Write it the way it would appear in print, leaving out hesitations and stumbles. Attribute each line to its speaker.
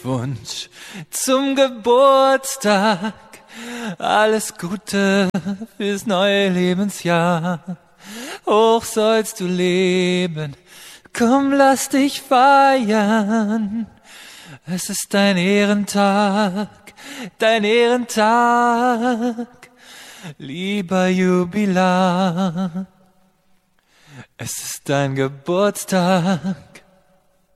Speaker 1: Glückwunsch zum Geburtstag. Alles Gute fürs neue Lebensjahr. Hoch sollst du leben, komm, lass dich feiern. Es ist dein Ehrentag, lieber Jubilar. Es ist dein Geburtstag.